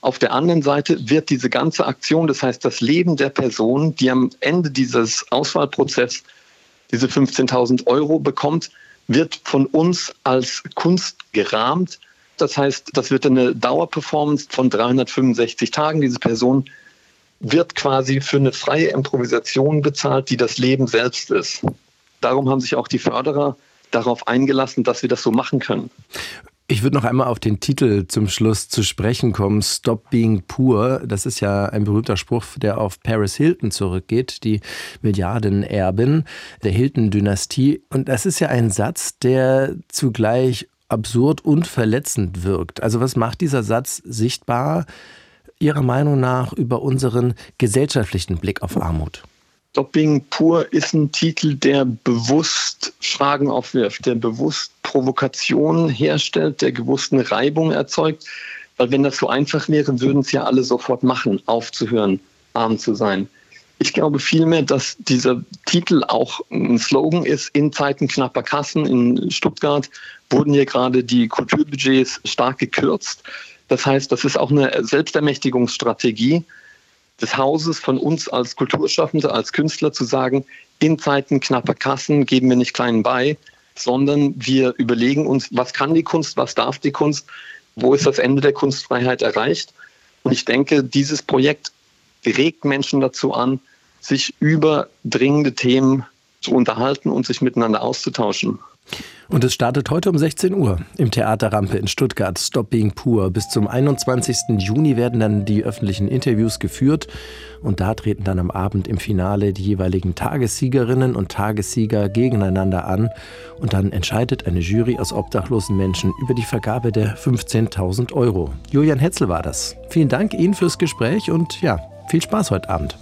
Auf der anderen Seite wird diese ganze Aktion, das heißt das Leben der Person, die am Ende dieses Auswahlprozesses diese 15.000 € bekommt, wird von uns als Kunst gerahmt. Das heißt, das wird eine Dauerperformance von 365 Tagen. Diese Person wird quasi für eine freie Improvisation bezahlt, die das Leben selbst ist. Darum haben sich auch die Förderer darauf eingelassen, dass wir das so machen können. Ich würde noch einmal auf den Titel zum Schluss zu sprechen kommen, Stop Being Poor. Das ist ja ein berühmter Spruch, der auf Paris Hilton zurückgeht, die Milliardenerbin der Hilton-Dynastie. Und das ist ja ein Satz, der zugleich absurd und verletzend wirkt. Also was macht dieser Satz sichtbar, Ihrer Meinung nach, über unseren gesellschaftlichen Blick auf Armut? Stop Being Poor ist ein Titel, der bewusst Fragen aufwirft, der bewusst Provokationen herstellt, der bewusst eine Reibung erzeugt. Weil wenn das so einfach wäre, würden es ja alle sofort machen, aufzuhören, arm zu sein. Ich glaube vielmehr, dass dieser Titel auch ein Slogan ist. In Zeiten knapper Kassen in Stuttgart wurden hier gerade die Kulturbudgets stark gekürzt. Das heißt, das ist auch eine Selbstermächtigungsstrategie des Hauses, von uns als Kulturschaffende, als Künstler zu sagen, in Zeiten knapper Kassen geben wir nicht klein bei, sondern wir überlegen uns, was kann die Kunst, was darf die Kunst, wo ist das Ende der Kunstfreiheit erreicht. Und ich denke, dieses Projekt regt Menschen dazu an, sich über dringende Themen zu unterhalten und sich miteinander auszutauschen. Und es startet heute um 16 Uhr im Theater Rampe in Stuttgart, Stop Being Poor. Bis zum 21. Juni werden dann die öffentlichen Interviews geführt. Und da treten dann am Abend im Finale die jeweiligen Tagessiegerinnen und Tagessieger gegeneinander an. Und dann entscheidet eine Jury aus obdachlosen Menschen über die Vergabe der 15.000 €. Julian Hetzel war das. Vielen Dank Ihnen fürs Gespräch und ja, viel Spaß heute Abend.